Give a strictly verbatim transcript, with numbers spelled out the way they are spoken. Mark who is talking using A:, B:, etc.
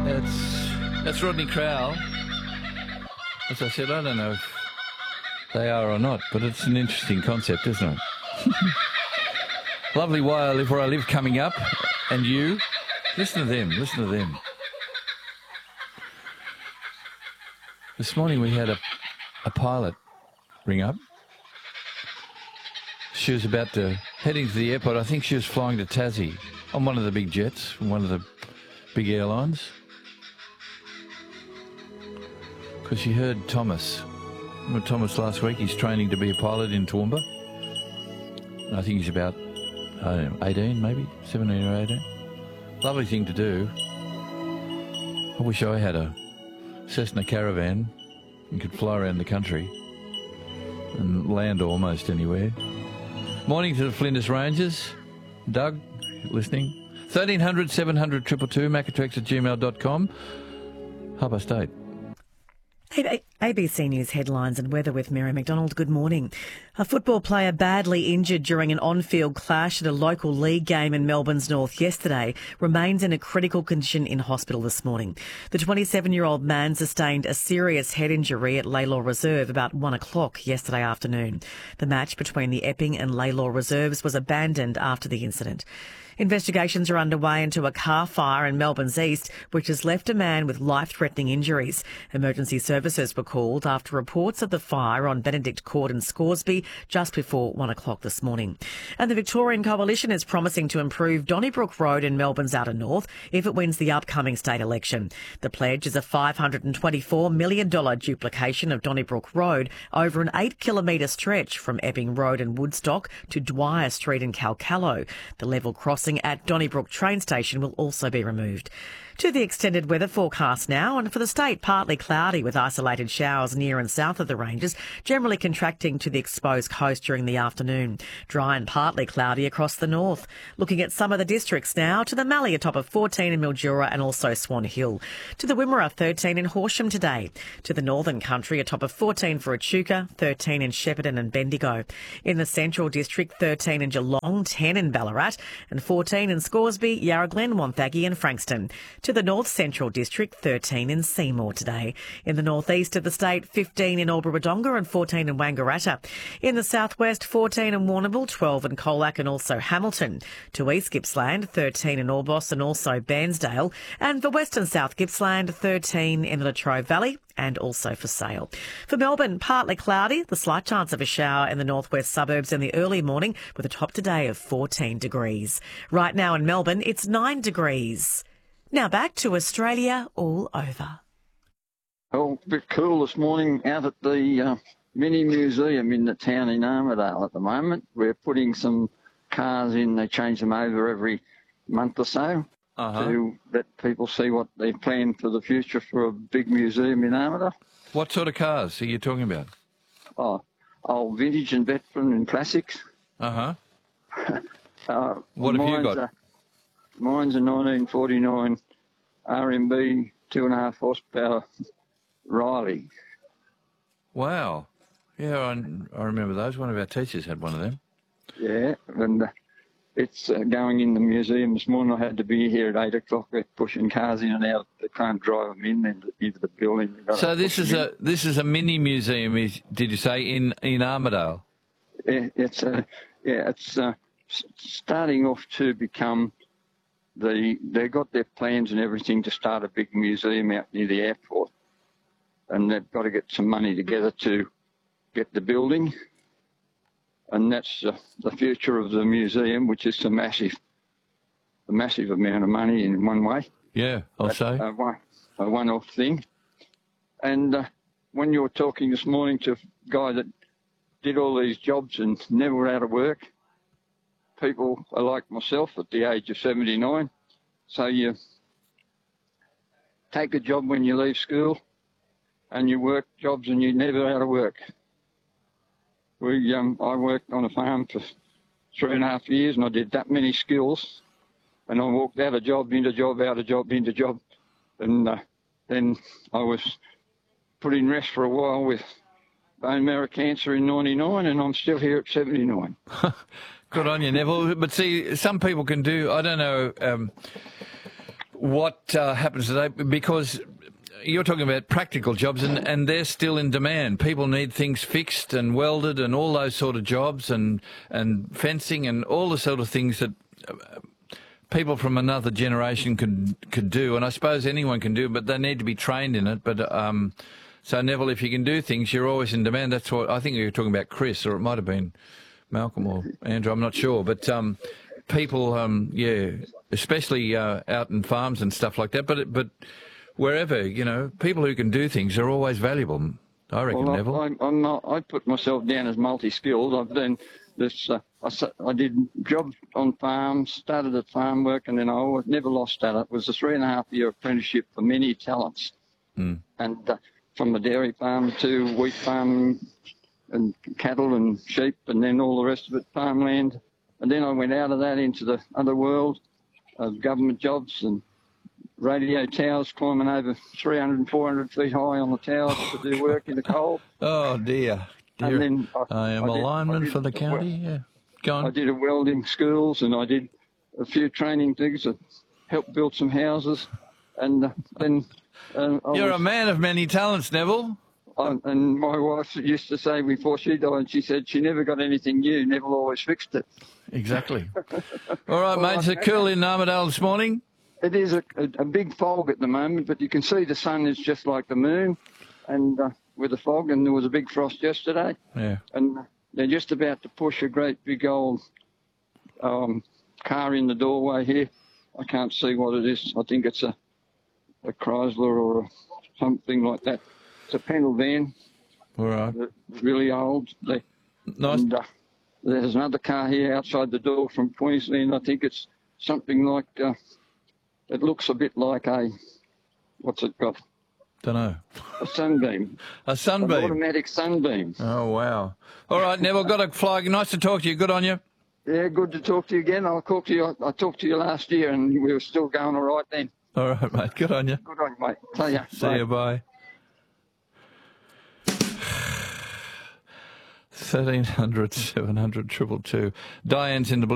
A: That's, that's Rodney Crowell. As I said, I don't know if they are or not, but it's an interesting concept, isn't it? Lovely Why I Live Where I Live coming up. And you, listen to them, listen to them. This morning we had a, a pilot ring up. She was about to head into the airport. I think she was flying to Tassie on one of the big jets from one of the big airlines. Because she heard Thomas. Remember Thomas last week? He's training to be a pilot in Toowoomba. I think he's about, I don't know, eighteen maybe, seventeen or eighteen. Lovely thing to do. I wish I had a Cessna Caravan and could fly around the country and land almost anywhere. Morning to the Flinders Rangers. Doug, listening. thirteen hundred, seven hundred, two two two, macatrex at gmail dot com. Half past eight.
B: A B C News headlines and weather with Mary McDonald. Good morning. A football player badly injured during an on-field clash at a local league game in Melbourne's north yesterday remains in a critical condition in hospital this morning. The twenty-seven-year-old man sustained a serious head injury at Laylaw Reserve about one o'clock yesterday afternoon. The match between the Epping and Laylaw Reserves was abandoned after the incident. Investigations are underway into a car fire in Melbourne's east, which has left a man with life-threatening injuries. Emergency services were called after reports of the fire on Benedict Court in Scoresby just before one o'clock this morning. And the Victorian Coalition is promising to improve Donnybrook Road in Melbourne's outer north if it wins the upcoming state election. The pledge is a five hundred twenty-four million dollars duplication of Donnybrook Road over an eight-kilometre stretch from Epping Road in Woodstock to Dwyer Street in Calcallo. The level crossing at Donnybrook train station will also be removed. To the extended weather forecast now, and for the state, partly cloudy with isolated showers near and south of the ranges, generally contracting to the exposed coast during the afternoon. Dry and partly cloudy across the north. Looking at some of the districts now, to the Mallee a top of fourteen in Mildura and also Swan Hill. To the Wimmera, thirteen in Horsham today. To the northern country, a top of fourteen for Echuca, thirteen in Shepparton and Bendigo. In the central district, thirteen in Geelong, ten in Ballarat, and fourteen in Scoresby, Yarra Glen, Wonthaggi and Frankston. To the North Central District, thirteen in Seymour today. In the northeast of the state, fifteen in Albury-Wodonga and fourteen in Wangaratta. In the southwest, fourteen in Warrnambool, twelve in Colac and also Hamilton. To East Gippsland, thirteen in Orbost and also Bairnsdale. And for Western South Gippsland, thirteen in the Latrobe Valley and also for Sale. For Melbourne, partly cloudy, the slight chance of a shower in the northwest suburbs in the early morning with a top today of fourteen degrees. Right now in Melbourne, it's nine degrees. Now back to Australia all over.
C: Well, a bit cool this morning out at the uh, mini museum in the town in Armidale at the moment. We're putting some cars in. They change them over every month or so uh-huh. to let people see what they plan for the future for a big museum in Armidale.
A: What sort of cars are you talking about?
C: Oh, old vintage and veteran and classics.
A: Uh-huh.
C: uh,
A: what have you got?
C: Are, Mine's a nineteen forty-nine R M B two and a half horsepower Riley.
A: Wow. Yeah, I, I remember those. One of our teachers had one of them.
C: Yeah, and uh, it's uh, going in the museum this morning. I had to be here at eight o'clock. They're pushing cars in and out. They can't drive them in into, into the building.
A: So this is a this is a mini museum, is, did you say, in, in Armidale?
C: Yeah, it's, uh, yeah, it's uh, starting off to become... The, they've got their plans and everything to start a big museum out near the airport, and they've got to get some money together to get the building, and that's uh, the future of the museum, which is a massive, a massive amount of money in one way.
A: Yeah, I'll
C: That's
A: say.
C: A, one, a one-off thing. And uh, when you were talking this morning to a guy that did all these jobs and never were out of work, people are like myself at the age of seventy-nine. So you take a job when you leave school and you work jobs and you're never out of work. We, um, I worked on a farm for three and a half years and I did that many skills, and I walked out of job, into job, out of job, into job. And uh, then I was put in rest for a while with bone marrow cancer in ninety-nine, and I'm still here at seventy-nine.
A: Good on you, Neville. But see, some people can do, I don't know, um, what uh, happens today, because you're talking about practical jobs, and, and they're still in demand. People need things fixed and welded and all those sort of jobs, and and fencing and all the sort of things that uh, people from another generation could could do. And I suppose anyone can do, but they need to be trained in it. But um, so Neville, if you can do things, you're always in demand. That's what I think you were talking about, Chris, or it might have been Malcolm or Andrew. I'm not sure, but um, people, um, yeah, especially uh, out in farms and stuff like that. But it, but wherever, you know, people who can do things are always valuable, I reckon,
C: well,
A: Neville.
C: I, I'm not, I put myself down as multi-skilled. I've done this. Uh, I, s- I did jobs on farms, started at farm work, and then I always, never lost that. It was a three and a half year apprenticeship for many talents,
A: Mm.
C: and uh, from the dairy farm to wheat farm and cattle and sheep, and then all the rest of it farmland. And then I went out of that into the other world of government jobs and radio towers, climbing over three hundred and four hundred feet high on the towers to do work in the coal.
A: Oh, dear. dear.
C: And then I,
A: I am
C: I
A: a
C: did- I
A: lineman
C: did
A: for the
C: the
A: county,
C: wel-
A: yeah. Go
C: I
A: on.
C: did a welding schools, and I did a few training things that helped build some houses. And uh, then uh, I
A: You're
C: was,
A: a man of many talents, Neville.
C: I, and my wife used to say before she died, she said she never got anything new, Neville always fixed it.
A: Exactly. All right,
C: Well,
A: mate, is
C: I-
A: it cool in Armidale this morning?
C: It is a, a, a big fog at the moment, but you can see the sun is just like the moon, and uh, with the fog, and there was a big frost yesterday,
A: Yeah.
C: and they're just about to push a great big old um, car in the doorway here. I can't see what it is. I think it's a, a Chrysler or a, something like that. It's a panel van,
A: All right.
C: uh, really old. They,
A: Nice.
C: and uh, there's another car here outside the door from Queensland. I think it's something like, uh, it looks a bit like a, what's it got?
A: Don't know.
C: A sunbeam.
A: A
C: An
A: sunbeam.
C: automatic sunbeam.
A: Oh, wow. All right, Neville, got to fly. Nice to talk to you. Good on you.
C: Yeah, good to talk to you again. I'll talk to you. I talked to you last year and we were still going all right then.
A: All right, mate. Good on you.
C: Good on you, mate. See ya.
A: See
C: Bye.
A: you. Bye. thirteen hundred, seven hundred, two two two. Diane's in the blue.